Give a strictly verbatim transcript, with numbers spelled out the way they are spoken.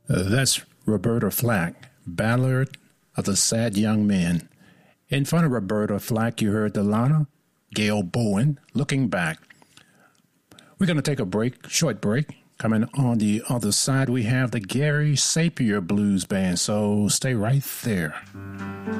Uh, that's Roberta Flack, Ballad of the Sad Young Men. In front of Roberta Flack, you heard Delana, Gail Bowen, Looking Back. We're going to take a break, short break. Coming on the other side, we have the Gary Sapir Blues Band, so stay right there.